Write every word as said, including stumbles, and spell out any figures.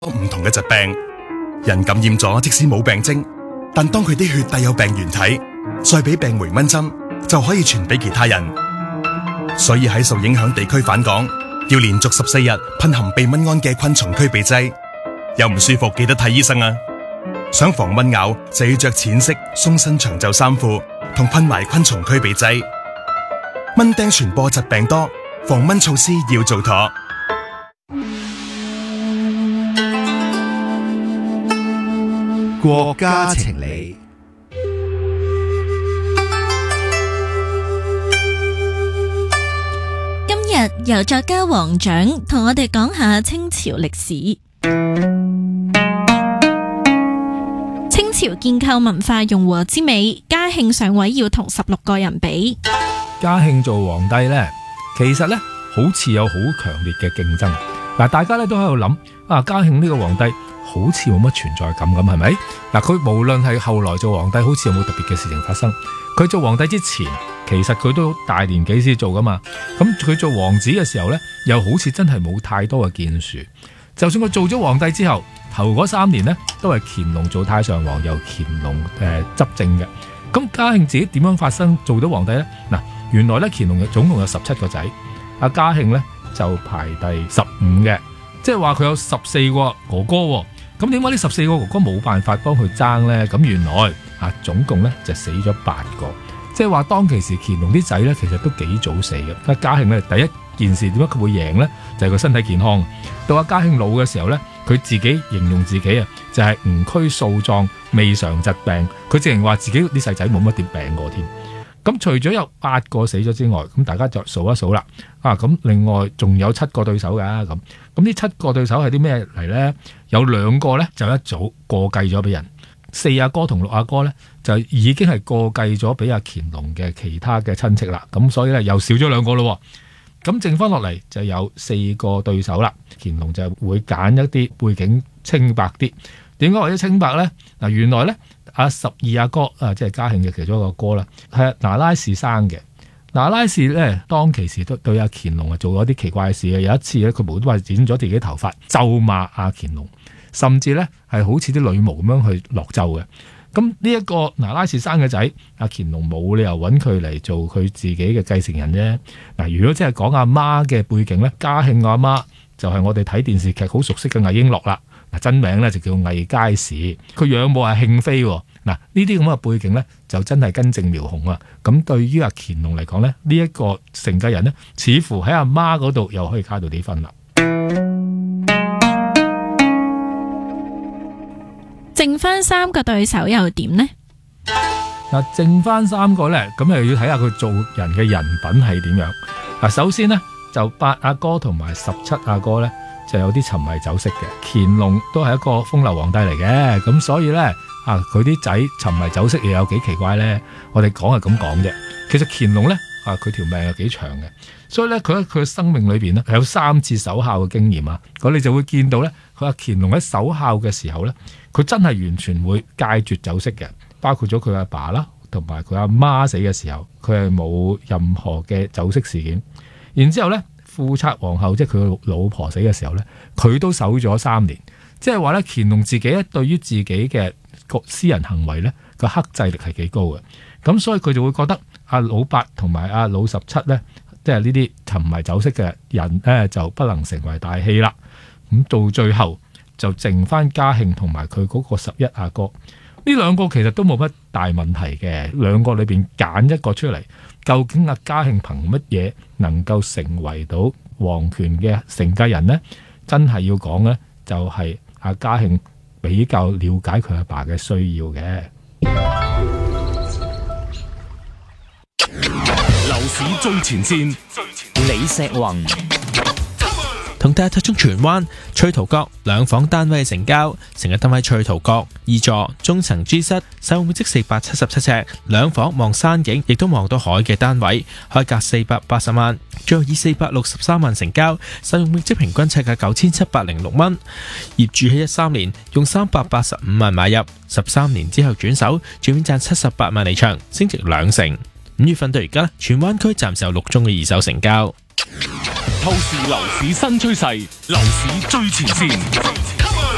唔同嘅疾病，人感染咗即使冇病徵，但當佢啲血帶有病原體，再俾病媒蚊針，就可以傳俾其他人。所以喺受影響地區返港，要連續十四日噴含避蚊胺嘅昆蟲驅鼻劑。有唔舒服記得睇醫生啊！想防蚊咬就要着淺色鬆身長袖衫褲，同噴埋昆蟲驅鼻劑。蚊叮傳播疾病多，防蚊措施要做妥。 國家情理， 今日由作家黃獎同我哋講下清朝歷史。清朝建構文化融和之美，嘉慶上位要同十六個人比。 嘉慶做皇帝呢，其實呢好似有好強烈嘅競爭。嗱，大家咧都喺度諗啊，嘉慶呢個皇帝好似冇乜存在感咁，係咪？嗱，佢無論係後來做皇帝，好似有冇特別嘅事情發生。佢做皇帝之前，其實佢都大年紀先做噶嘛。咁佢做王子嘅時候呢，又好似真係冇太多嘅建樹。就算佢做咗皇帝之後，頭嗰三年呢，都係乾隆做太上皇，由乾隆誒、呃、執政嘅。咁嘉慶自己點樣發生做到皇帝呢？嗱，原來呢，乾隆總共有十七個仔，阿嘉慶呢就排第十五嘅，即係話佢有十四個哥哥。咁點解呢十四個哥哥冇辦法幫佢爭呢？咁原來啊，總共呢就死咗八個，即係話當其時乾隆啲仔呢，其實都幾早死嘅。阿嘉慶呢，第一件事點解佢會贏呢？就係、是、佢身體健康。到阿嘉慶老嘅時候呢，佢自己形容自己啊，就係吾軀素壯，未嘗疾病。佢直情話自己啲細仔冇乜點病過添。咁除咗有八個死咗之外，咁大家就數一數啦。啊，咁另外仲有七個對手噶。咁咁呢七個對手係啲咩嚟呢？有兩個呢就一早過繼咗俾人，四阿哥同六阿哥呢就已經係過繼咗俾阿乾隆嘅其他嘅親戚啦。咁所以呢，又少咗兩個咯。咁剩翻落嚟就有四個對手啦。乾隆就會揀一啲背景清白啲。點解或者清白呢？嗱，原來呢，阿十二阿哥啊，即係嘉慶嘅其中一個哥啦，係那拉氏生嘅。那拉氏呢，當其時都對阿乾隆啊做咗啲奇怪嘅事嘅。有一次咧，佢無端端剪咗自己頭髮，咒罵阿乾隆，甚至呢係好似啲女巫咁樣去落咒嘅。咁呢一個那拉氏生嘅仔，阿乾隆冇理由揾佢嚟做佢自己嘅繼承人啫。嗱，如果真係講阿媽嘅背景呢，嘉慶阿媽就係我哋睇電視劇好熟悉嘅魏瓔珞啦。嗱，真名咧就叫魏佳氏，佢養母係慶妃。嗱，呢啲咁嘅背景咧就真係根正苗紅啊！咁對於阿乾隆嚟講咧，呢一個承繼人咧，似乎喺阿媽嗰度又可以加到啲分啦。 剩翻三個對手又點呢？ 嗱，剩翻三個咧，咁又要睇下佢做人嘅人品係點樣。嗱，首先呢，就八阿哥同埋十七阿哥咧。就有啲沉迷酒色嘅。乾隆都係一個風流皇帝嚟嘅，咁所以呢，啊，佢啲仔沉迷酒色又有幾奇怪呢？我哋講係咁講啫。其實乾隆呢，啊，佢條命係幾長嘅，所以呢，佢喺佢嘅生命裏邊呢，係有三次守孝嘅經驗啊。咁你就會見到呢，佢話乾隆喺守孝嘅時候呢，佢真係完全會戒絕酒色嘅，包括咗佢阿爸啦，同埋佢阿媽死嘅時候，佢係冇任何嘅酒色事件。然之後呢，富察皇后即係佢老婆死嘅時候呢，佢都守咗三年，即係話呢，乾隆自己咧對於自己嘅個私人行為呢，個克制力係幾高嘅，咁所以佢就會覺得阿老八同埋阿老十七呢，即係呢啲沉迷酒色嘅人呢，就不能成為大器啦。咁到最後就剩翻嘉慶同埋佢嗰個十一阿哥，呢兩個其實都冇乜大問題嘅，兩個裏邊揀一個出嚟。究竟阿嘉慶憑乜嘢能夠成為到皇權嘅承繼人呢？真係要講呢，就係阿嘉慶比較了解佢阿爸嘅需要嘅。 樓市最前線，李石宏。 同大家睇中荃灣翠桃閣兩房單位嘅成交，成日單位翠桃閣二座中層 G 室，使用面積四百七十七尺，兩房望山景，亦都望到海嘅單位，開價四百八十萬，最後以四百六十三萬成交，使用面積平均尺價九千七百零六蚊。業主喺一三年用三百八十五萬買入，十三年之後轉手，最面賺七十八萬離場，升值兩成。五月份到而家，荃灣區暫時有六宗嘅二手成交。 透視樓市新趨勢，樓市最前線。